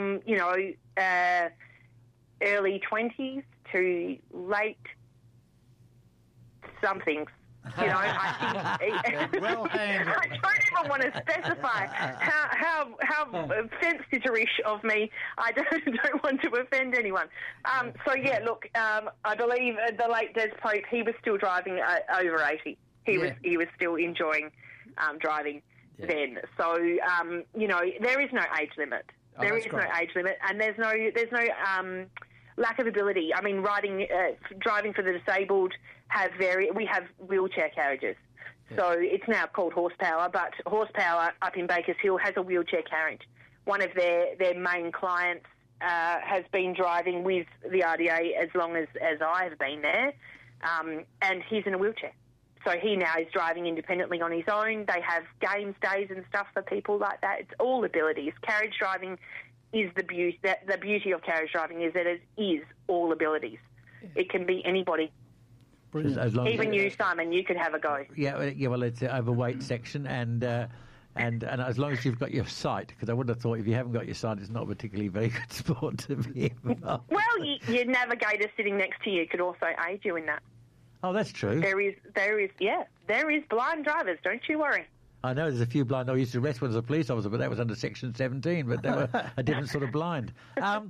early 20s to late somethings. I think well handled. I don't even want to specify how fence-sitter-ish of me. I don't want to offend anyone. So yeah, look, I believe the late Des Pope, he was still driving over 80. He was still enjoying driving then. So there is no age limit. There is no age limit, and there's no lack of ability. I mean, driving for the disabled we have wheelchair carriages. Yeah. So it's now called Horsepower, but Horsepower up in Bakers Hill has a wheelchair carriage. One of their main clients has been driving with the RDA as long as I have been there, and he's in a wheelchair. So he now is driving independently on his own. They have games days and stuff for people like that. It's all abilities. Carriage driving is the beauty. The beauty of carriage driving is that it is all abilities. It can be anybody. Even you, Simon, you could have a go. Yeah. Well, it's an overweight section, and as long as you've got your sight, because I would have thought if you haven't got your sight, it's not a particularly very good sport to be involved. Well, your navigator sitting next to you could also aid you in that. Oh, that's true. There is blind drivers. Don't you worry. I know there's a few blind. I used to arrest one as a police officer, but that was under Section 17. But they were a different sort of blind. And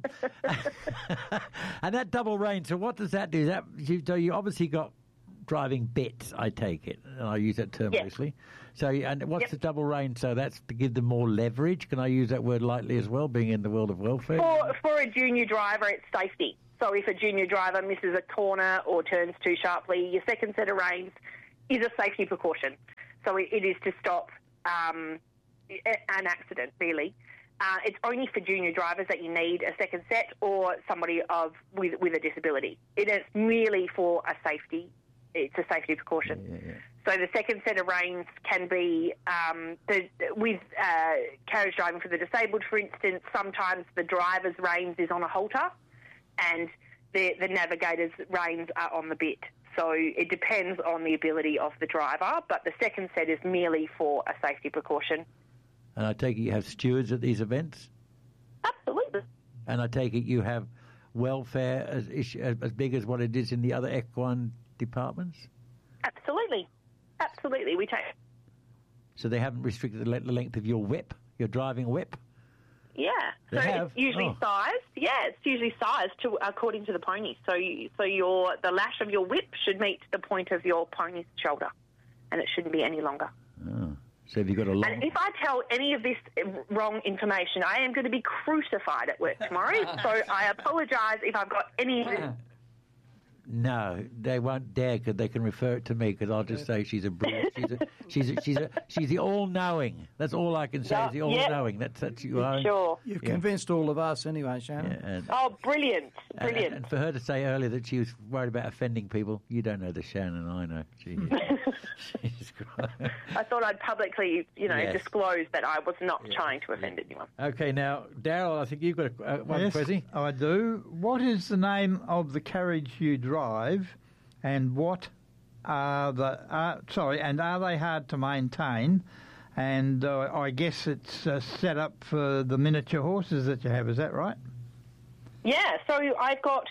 that double range. So what does that do? So you obviously got driving bits. I take it, and I use that term loosely. So, and what's the double range? So that's to give them more leverage. Can I use that word lightly as well? Being in the world of welfare. For a junior driver, it's safety. So if a junior driver misses a corner or turns too sharply, your second set of reins is a safety precaution. So it is to stop an accident, really. It's only for junior drivers that you need a second set or somebody with a disability. It is merely for a safety. It's a safety precaution. Yeah. So the second set of reins can be with carriage driving for the disabled, for instance. Sometimes the driver's reins is on a halter, and the navigator's reins are on the bit. So it depends on the ability of the driver, but the second set is merely for a safety precaution. And I take it you have stewards at these events? Absolutely. And I take it you have welfare as big as what it is in the other equine departments? Absolutely. We take. So they haven't restricted the length of your whip, your driving whip? Yeah. They have? It's usually sized. Yeah, it's usually sized according to the pony. So the lash of your whip should meet the point of your pony's shoulder, and it shouldn't be any longer. Oh. So have you got a long... And if I tell any of this wrong information, I am going to be crucified at work tomorrow. So I apologise if I've got any... No, they won't dare because they can refer it to me because I'll just say she's a brilliant. She's the all-knowing. That's all I can say is the all-knowing. That's you are. Sure. You've convinced all of us anyway, Shannon. Brilliant. And for her to say earlier that she was worried about offending people, you don't know the Shannon I know. Jesus Christ. I thought I'd publicly, disclose that I was not trying to offend anyone. Okay, now, Daryl, I think you've got one, yes, Prezi. I do. What is the name of the carriage you drive, and what are are they hard to maintain? And I guess it's set up for the miniature horses that you have. Is that right? Yeah. So I've got.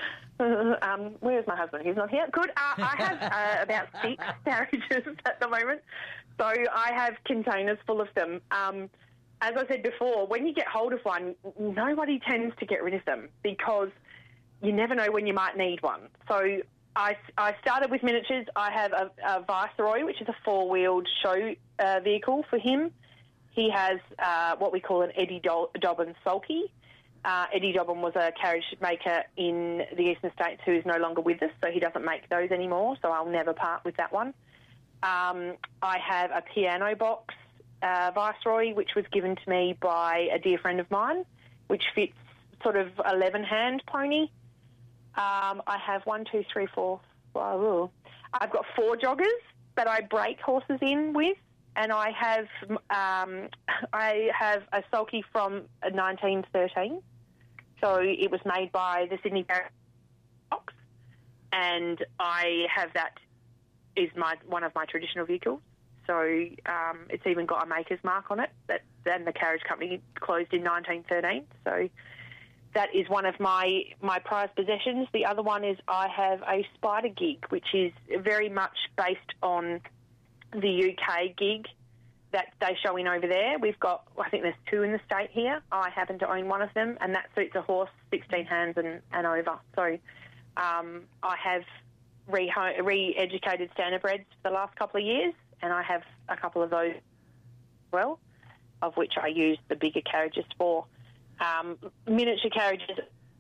Where's my husband? He's not here. Good. I have about 6 carriages at the moment. So I have containers full of them. As I said before, when you get hold of one, nobody tends to get rid of them because you never know when you might need one. So I started with miniatures. I have a Viceroy, which is a 4-wheeled show vehicle for him. He has what we call an Eddie Dobbin sulky. Eddie Dobbin was a carriage maker in the Eastern States who is no longer with us, so he doesn't make those anymore, so I'll never part with that one. I have a piano box Viceroy, which was given to me by a dear friend of mine, which fits sort of 11-hand pony. I have 1, 2, 3, 4. I've got 4 joggers that I break horses in with, and I have a sulky from 1913. So it was made by the Sydney Box, and I have that is one of my traditional vehicles. So it's even got a maker's mark on it. And the carriage company closed in 1913. So that is one of my prized possessions. The other one is I have a Spider gig, which is very much based on the UK gig that they show in over there. We've got, I think there's 2 in the state here. I happen to own one of them, and that suits a horse 16 hands and over. So I have re-educated standardbreds for the last couple of years, and I have a couple of those as well, of which I use the bigger carriages for. Miniature carriages,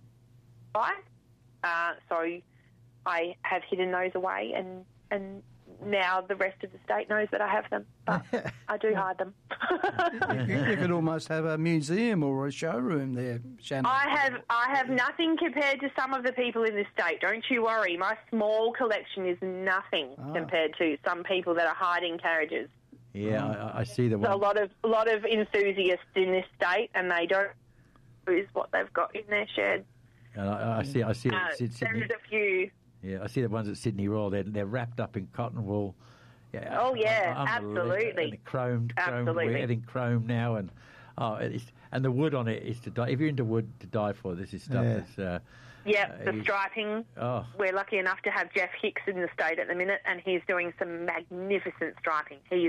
so I have hidden those away, and now the rest of the state knows that I have them, but I do hide them. You could almost have a museum or a showroom there, Shannon. I have nothing compared to some of the people in this state. Don't you worry. My small collection is nothing compared to some people that are hiding carriages. Yeah, I see the one. So a lot of enthusiasts in this state, and they don't lose what they've got in their shed. I see. There's a few. Yeah, I see the ones at Sydney Royal. They're wrapped up in cotton wool. Yeah, oh yeah, absolutely. And chromed. Absolutely. We're adding chrome now, and and the wood on it is to die. If you're into wood, to die for. This is stuff that's. The striping. Oh. We're lucky enough to have Jeff Hicks in the state at the minute, and he's doing some magnificent striping. He is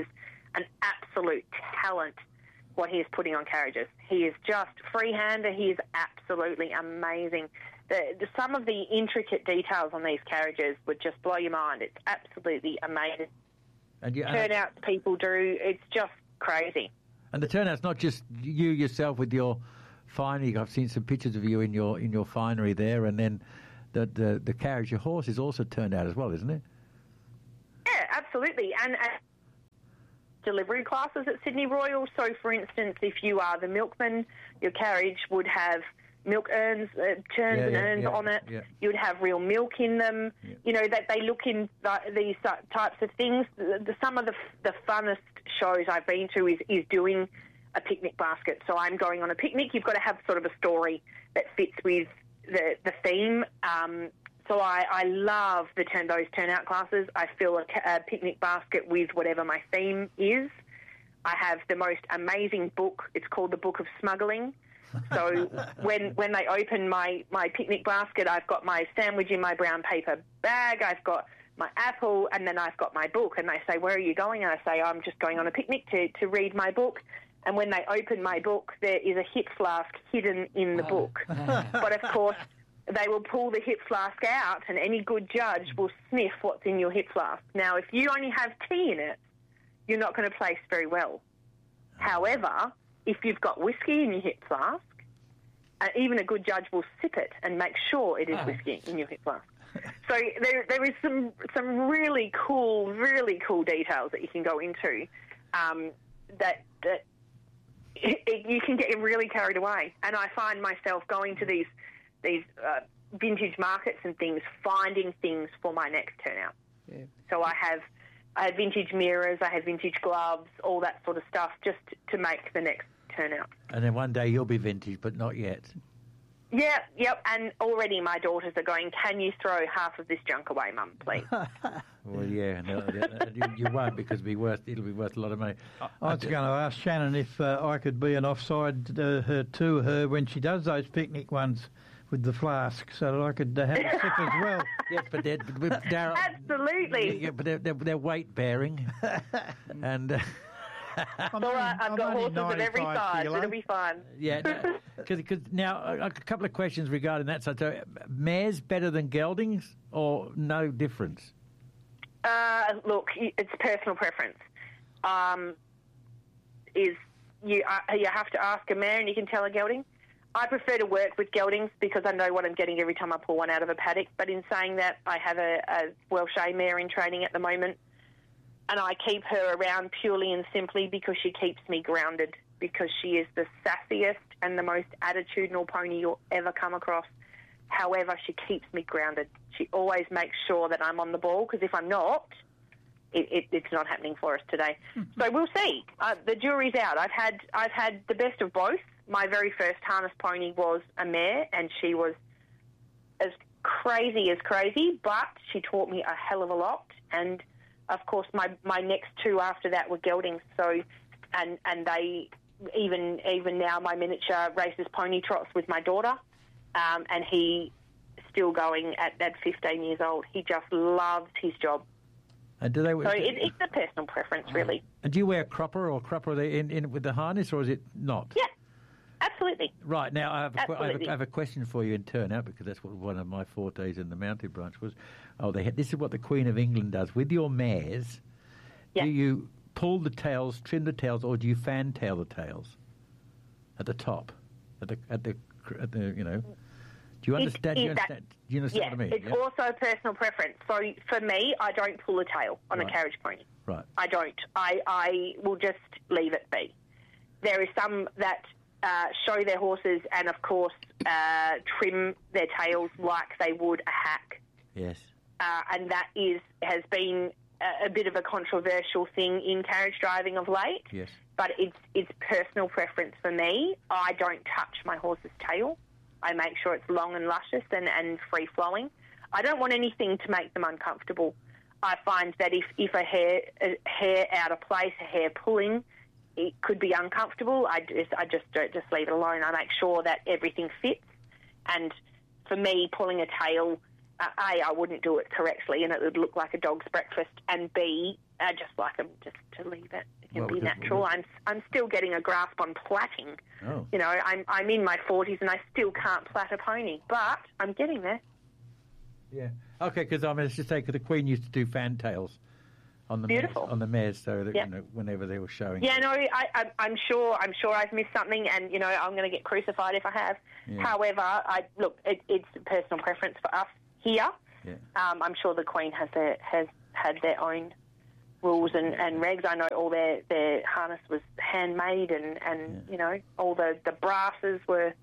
an absolute talent what he is putting on carriages. He is just freehander. He is absolutely amazing. Some of the intricate details on these carriages would just blow your mind. It's absolutely amazing. And Turnouts people do, it's just crazy. And the turnout's not just you yourself with your finery. I've seen some pictures of you in your finery there, and then the carriage, your horse, is also turned out as well, isn't it? Yeah, absolutely. And delivery classes at Sydney Royal. So, for instance, if you are the milkman, your carriage would have milk urns, turns and urns on it. Yeah. You would have real milk in them. Yeah. You know, that they look in these types of things. Some of the funnest shows I've been to is doing a picnic basket. So I'm going on a picnic. You've got to have sort of a story that fits with the theme. So I love those turnout classes. I fill a picnic basket with whatever my theme is. I have the most amazing book. It's called the Book of Smuggling. So when they open my picnic basket, I've got my sandwich in my brown paper bag, I've got my apple, and then I've got my book. And they say, "Where are you going?" And I say, "I'm just going on a picnic to read my book." And when they open my book, there is a hip flask hidden in the book. But of course, they will pull the hip flask out, and any good judge will sniff what's in your hip flask. Now, if you only have tea in it, you're not going to place very well. However, if you've got whiskey in your hip flask, even a good judge will sip it and make sure it is whiskey in your hip flask. So there is some really cool details that you can go into that you can get really carried away. And I find myself going to these vintage markets and things, finding things for my next turnout. Yeah. So I have vintage mirrors, I have vintage gloves, all that sort of stuff, just to make the next turnout. And then one day you'll be vintage, but not yet. Yeah, yep. And already my daughters are going, "Can you throw half of this junk away, Mum, please?" Well, yeah, no, you won't, because it'll be worth a lot of money. I was going to ask Shannon if I could be an offside to her when she does those picnic ones with the flask, so that I could have a sip as well. Yes, but they're absolutely. Yeah, but they're weight bearing, and. All right, I've got horses of every size. It'll be fine. Yeah, because now a couple of questions regarding that. So, mares better than geldings, or no difference? Look, it's personal preference. You have to ask a mare, and you can tell a gelding. I prefer to work with geldings because I know what I'm getting every time I pull one out of a paddock. But in saying that, I have a Welsh A mare in training at the moment. And I keep her around purely and simply because she keeps me grounded, because she is the sassiest and the most attitudinal pony you'll ever come across. However, she keeps me grounded. She always makes sure that I'm on the ball, because if I'm not, it's not happening for us today. So we'll see. The jury's out. I've had the best of both. My very first harness pony was a mare, and she was as crazy, but she taught me a hell of a lot. And of course, my next two after that were geldings. So, and they even now my miniature races pony trots with my daughter, and he still going at 15 years old. He just loves his job. Do they? So it's a personal preference, really. And do you wear crupper in with the harness, or is it not? Yeah. Absolutely. Right, now I have a question for you in turnout, because that's what one of my fortes in the mounted branch was. This is what the Queen of England does with your mares. Yeah. Do you pull the tails, trim the tails, or do you fantail the tails at the top, at the you know? Do you understand? Do you understand what I mean? It's also personal preference. So for me, I don't pull a tail on a carriage pony. Right. I don't. I will just leave it be. There is some that show their horses and, of course, trim their tails like they would a hack. Yes. And that has been a bit of a controversial thing in carriage driving of late. Yes. But it's personal preference for me. I don't touch my horse's tail. I make sure it's long and luscious and free-flowing. I don't want anything to make them uncomfortable. I find that if a hair out of place, a hair pulling, it could be uncomfortable. I just leave it alone. I make sure that everything fits. And for me, pulling a tail, A, I wouldn't do it correctly, and it would look like a dog's breakfast. And B, I just like them just to leave it. It can Well, be because- natural. I'm still getting a grasp on plaiting. Oh. You know, I'm in my 40s and I still can't plait a pony, but I'm getting there. Yeah. Okay, because I mean, let's just say, 'cause the Queen used to do fantails on the Beautiful. mares, on the mares, so that Yep. you know, whenever they were showing. Yeah, no, I'm sure I've missed something, and you know I'm going to get crucified if I have. Yeah. However, it's personal preference for us here. Yeah. I'm sure the Queen has had their own rules and regs. I know all their harness was handmade, and you know all the brasses were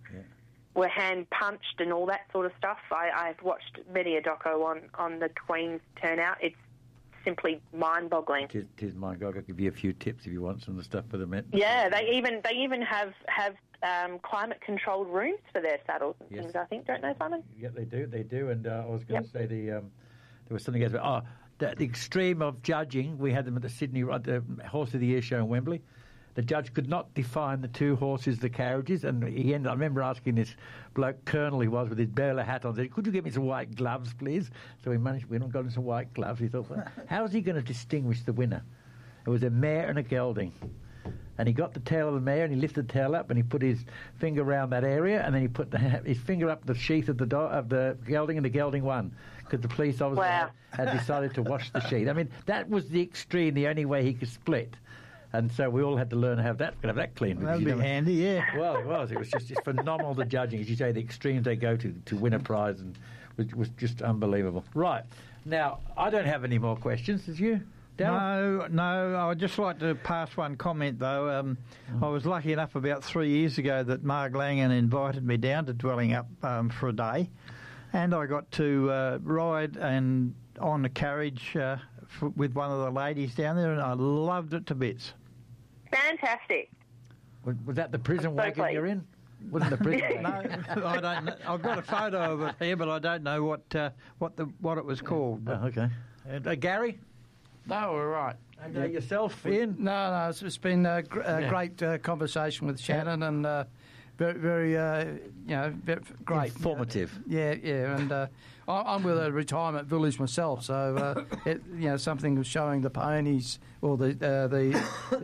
hand punched and all that sort of stuff. I've watched many a doco on the Queen's turnout. It's simply mind-boggling. Tis my God, I'll give you a few tips if you want some of the stuff for the men. Yeah, they even have climate-controlled rooms for their saddles and Yes. things. I think, don't they, Simon? Yeah, they do. And I was going to say there was something else. But, the extreme of judging, we had them at the Sydney the Horse of the Year show in Wembley. The judge could not define the two horses, the carriages, and he ended. I remember asking this bloke, Colonel he was, with his bowler hat on, said, "Could you get me some white gloves, please?" So we managed. We got him some white gloves. He thought, well, how is he going to distinguish the winner? It was a mare and a gelding. And he got the tail of the mare and he lifted the tail up and he put his finger around that area and then he put his finger up the sheath of the gelding, and the gelding won because the police officer had decided to wash the sheath. I mean, that was the extreme, the only way he could split. And so we all had to learn to have that clean. That'd be handy, yeah. Well, it was. It was just phenomenal, the judging. As you say, the extremes they go to win a prize, and was just unbelievable. Right. Now, I don't have any more questions. Did you? Darryl? No. I'd just like to pass one comment, though. I was lucky enough about 3 years ago that Marg Langen invited me down to Dwelling Up for a day, and I got to ride and on a carriage with one of the ladies down there, and I loved it to bits. Fantastic. Was that the prison I'm so wagon pleased. you're in? Wasn't the prison No, wagon? I don't know. I've got a photo of it here, but I don't know what it was called. But Oh, okay. And, Gary? No, we're right. And yourself, Ian? No, it's been a great conversation with Shannon and very, great. Informative. Yeah, and I'm with a retirement village myself, so something showing the ponies or the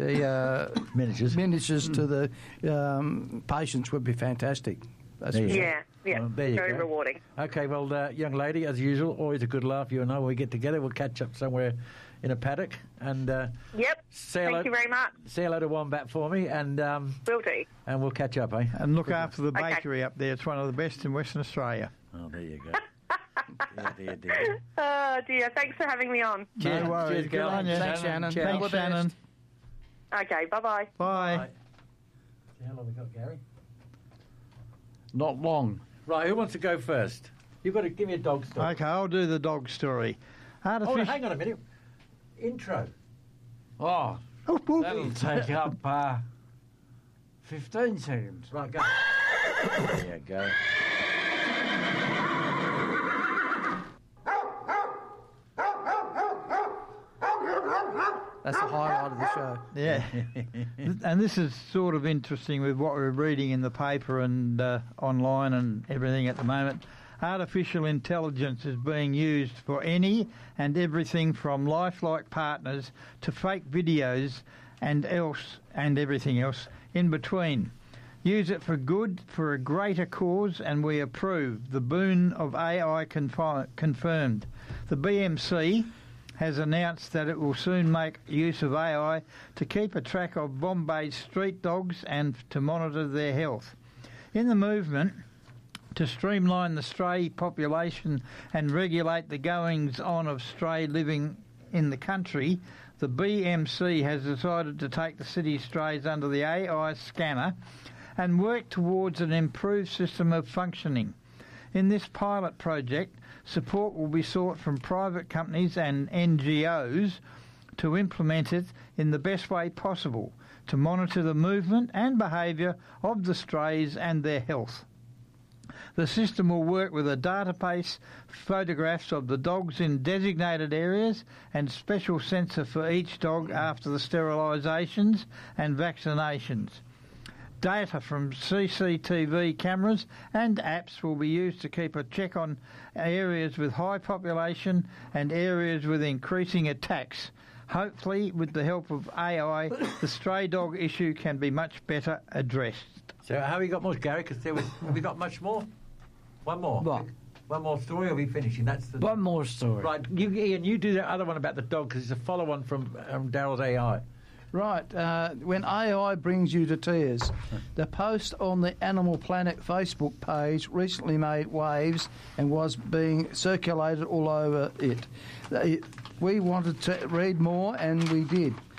Miniatures. to the patients would be fantastic. That's There for you sure. Yeah, Well, there you very go. rewarding. Okay, well, young lady, as usual, always a good laugh. You and I, when we get together, we'll catch up somewhere in a paddock. And Yep. Thank you very much. say hello to Wombat for me, and Will do. we'll catch up, eh? and look after the Okay. bakery up there. It's one of the best in Western Australia. Oh, there you go. dear. Oh dear. Thanks for having me on. No worries. Cheers, Good girl. on you. Thanks, Shannon. Cheers. All Thanks, the best. Shannon. Okay. Bye-bye. Bye. Right. How long we got, Gary? Not long. Right, who wants to go first? You've got to give me a dog story. Okay, I'll do the dog story. Oh, hang on a minute. Intro. Oh, Oh, oh. that'll take up 15 seconds. Right, go. There you go. That's the highlight of the show. Yeah. And this is sort of interesting with what we're reading in the paper and online and everything at the moment. Artificial intelligence is being used for any and everything from lifelike partners to fake videos and everything else in between. Use it for good, for a greater cause, and we approve. The boon of AI confirmed. The BMC has announced that it will soon make use of AI to keep a track of Bombay's street dogs and to monitor their health. In the movement to streamline the stray population and regulate the goings-on of stray living in the country, the BMC has decided to take the city strays under the AI scanner and work towards an improved system of functioning. In this pilot project, support will be sought from private companies and NGOs to implement it in the best way possible to monitor the movement and behaviour of the strays and their health. The system will work with a database, photographs of the dogs in designated areas and special sensor for each dog after the sterilisations and vaccinations. Data from CCTV cameras and apps will be used to keep a check on areas with high population and areas with increasing attacks Hopefully, with the help of AI, the stray dog issue can be much better addressed. So how have you got more, Gary? Because have we got much more? One more. What? One more story, or are we finishing? That's the One more story. Right, Ian, you do that other one about the dog because it's a follow-on from Daryl's AI. Right, when AI brings you to tears. The post on the Animal Planet Facebook page recently made waves and was being circulated all over it. We wanted to read more, and we did.